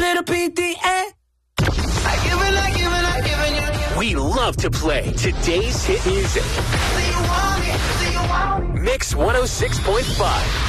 little PTA. We love to play today's hit music. Mix 106.5.